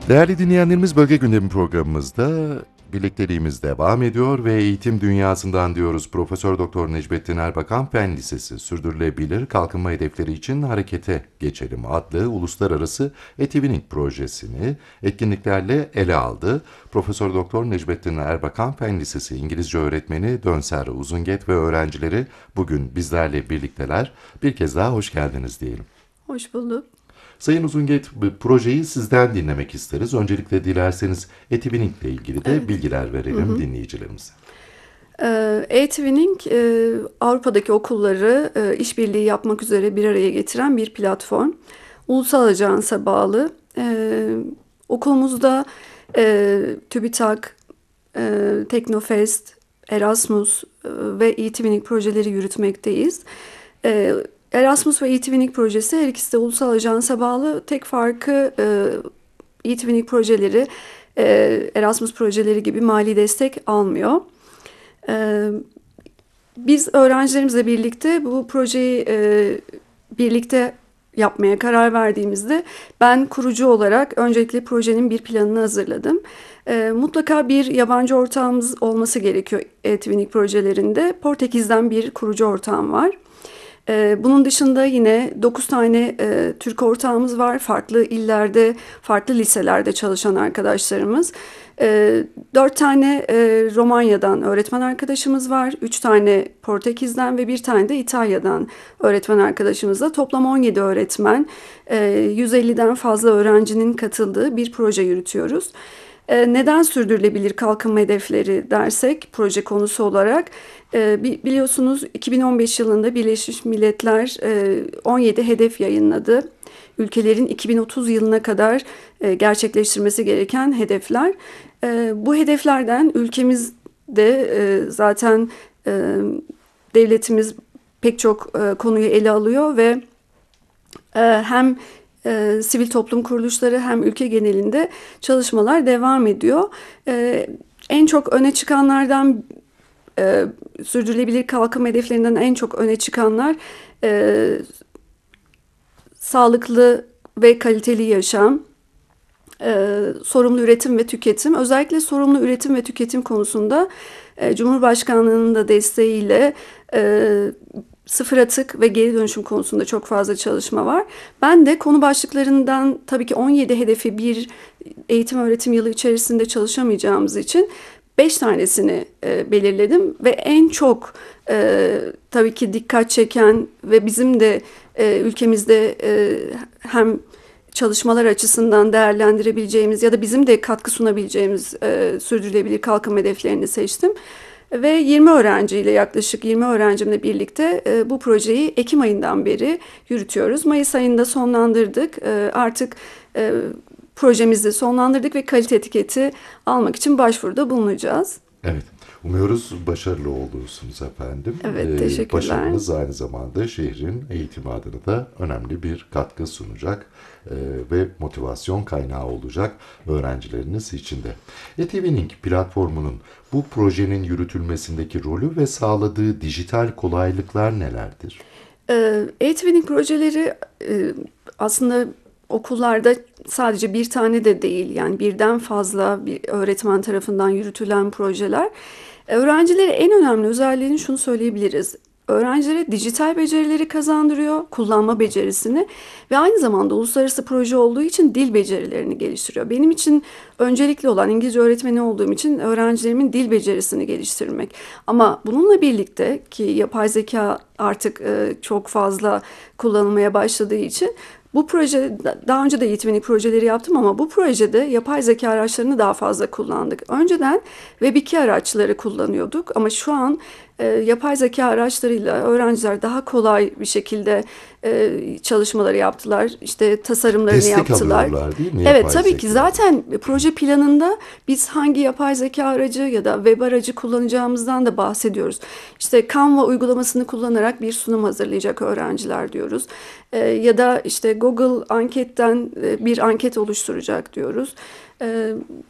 Değerli dinleyenlerimiz, Bölge Gündemi programımızda birlikteliğimiz devam ediyor ve eğitim dünyasından diyoruz. Profesör Doktor Necmettin Erbakan Fen Lisesi Sürdürülebilir Kalkınma Hedefleri için Harekete Geçelim adlı uluslararası e-twinning projesini etkinliklerle ele aldı. Profesör Doktor Necmettin Erbakan Fen Lisesi İngilizce öğretmeni Dönser Uzunget ve öğrencileri bugün bizlerle birlikteler. Bir kez daha hoş geldiniz diyelim. Hoş bulduk. Sayın Uzunget, projeyi sizden dinlemek isteriz. Öncelikle dilerseniz e-twinning ile ilgili de Evet. bilgiler verelim dinleyicilerimize. E-Twinning, Avrupa'daki okulları işbirliği yapmak üzere bir araya getiren bir platform. Ulusal Ajans'a bağlı. Okulumuzda TÜBİTAK, Teknofest, Erasmus ve e-Twinning projeleri yürütmekteyiz. Erasmus ve e-Twinning projesi her ikisi de Ulusal Ajans'a bağlı. Tek farkı e-Twinning projeleri Erasmus projeleri gibi mali destek almıyor. Biz öğrencilerimizle birlikte bu projeyi birlikte yapmaya karar verdiğimizde ben kurucu olarak öncelikle projenin bir planını hazırladım. Mutlaka bir yabancı ortağımız olması gerekiyor e-Twinning projelerinde. Portekiz'den bir kurucu ortağım var. Bunun dışında yine 9 tane Türk ortağımız var. Farklı illerde, farklı liselerde çalışan arkadaşlarımız. 4 tane Romanya'dan öğretmen arkadaşımız var. 3 tane Portekiz'den ve 1 tane de İtalya'dan öğretmen arkadaşımızla. Toplam 17 öğretmen, 150'den fazla öğrencinin katıldığı bir proje yürütüyoruz. Neden sürdürülebilir kalkınma hedefleri dersek proje konusu olarak biliyorsunuz 2015 yılında Birleşmiş Milletler 17 hedef yayınladı. Ülkelerin 2030 yılına kadar gerçekleştirmesi gereken hedefler. Bu hedeflerden ülkemizde zaten devletimiz pek çok konuyu ele alıyor ve hem sivil toplum kuruluşları hem ülke genelinde çalışmalar devam ediyor. En çok öne çıkanlardan sürdürülebilir kalkınma hedeflerinden en çok öne çıkanlar sağlıklı ve kaliteli yaşam, sorumlu üretim ve tüketim. Özellikle sorumlu üretim ve tüketim konusunda Cumhurbaşkanlığı'nın da desteğiyle sıfır atık ve geri dönüşüm konusunda çok fazla çalışma var. Ben de konu başlıklarından tabii ki 17 hedefi bir eğitim öğretim yılı içerisinde çalışamayacağımız için 5 tanesini belirledim ve en çok tabii ki dikkat çeken ve bizim de ülkemizde hem çalışmalar açısından değerlendirebileceğimiz ya da bizim de katkı sunabileceğimiz sürdürülebilir kalkınma hedeflerini seçtim. Ve 20 öğrenciyle yaklaşık 20 öğrencimle birlikte bu projeyi Ekim ayından beri yürütüyoruz. Mayıs ayında sonlandırdık. Artık projemizi sonlandırdık ve kalite etiketi almak için başvuruda bulunacağız. Evet, umuyoruz başarılı olursunuz efendim. Evet, teşekkürler. Başarınız aynı zamanda şehrin eğitimi adına da önemli bir katkı sunacak ve motivasyon kaynağı olacak öğrencileriniz için de. e-Twinning platformunun bu projenin yürütülmesindeki rolü ve sağladığı dijital kolaylıklar nelerdir? E-Twinning projeleri aslında okullarda sadece bir tane de değil, yani birden fazla bir öğretmen tarafından yürütülen projeler. Öğrencilere en önemli özelliğini şunu söyleyebiliriz. Öğrencilere dijital becerileri kazandırıyor, kullanma becerisini ve aynı zamanda uluslararası proje olduğu için dil becerilerini geliştiriyor. Benim için öncelikli olan, İngilizce öğretmeni olduğum için öğrencilerimin dil becerisini geliştirmek. Ama bununla birlikte ki yapay zeka artık çok fazla kullanılmaya başladığı için bu proje, daha önce de eğitimlik projeleri yaptım ama bu projede yapay zeka araçlarını daha fazla kullandık. Önceden Web2 araçları kullanıyorduk ama şu an yapay zeka araçlarıyla öğrenciler daha kolay bir şekilde çalışmaları yaptılar. İşte tasarımlarını Destek yaptılar. alıyorlar değil mi? Evet, Yapay tabii ki zeka. zaten proje planında biz hangi yapay zeka aracı ya da web aracı kullanacağımızdan da bahsediyoruz. İşte Canva uygulamasını kullanarak bir sunum hazırlayacak öğrenciler diyoruz. Ya da işte Google anketten bir anket oluşturacak diyoruz.